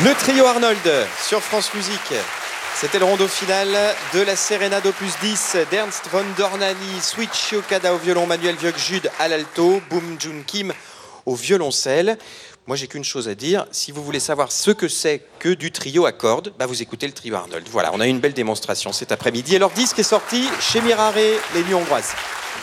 Le trio Arnold sur France Musique. C'était le rondo final de la Sérénade opus 10 d'Ernst von Dornali, Suichi Okada au violon, Manuel Vieuc-Jude à l'alto, Boom Jun Kim au violoncelle. Moi, j'ai qu'une chose à dire. Si vous voulez savoir ce que c'est que du trio à cordes, vous écoutez le trio Arnold. Voilà, on a eu une belle démonstration cet après-midi. Et leur disque est sorti chez Mirare, les nuits hongroises.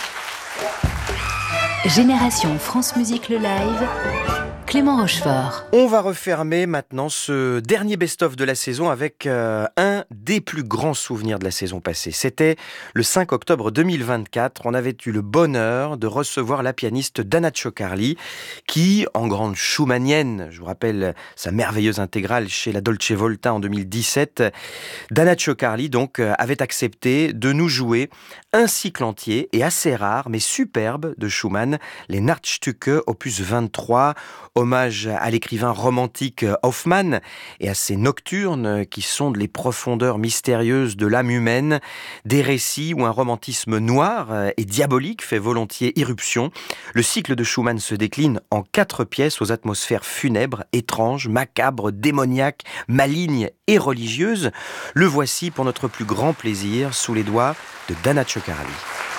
Génération France Musique le live, Clément Rochefort. On va refermer maintenant ce dernier best-of de la saison avec un des plus grands souvenirs de la saison passée. C'était le 5 octobre 2024. On avait eu le bonheur de recevoir la pianiste Dana Ciocarli qui, en grande schumannienne, je vous rappelle sa merveilleuse intégrale chez la Dolce Volta en 2017, Dana Ciocarli donc avait accepté de nous jouer un cycle entier et assez rare mais superbe de Schumann, les Nachtstücke opus 23, hommage à l'écrivain romantique Hoffmann et à ses nocturnes qui sondent les profondeurs mystérieuses de l'âme humaine, des récits où un romantisme noir et diabolique fait volontiers irruption. Le cycle de Schumann se décline en 4 pièces aux atmosphères funèbres, étranges, macabres, démoniaques, malignes et religieuses. Le voici pour notre plus grand plaisir sous les doigts de Dana Ciocarli.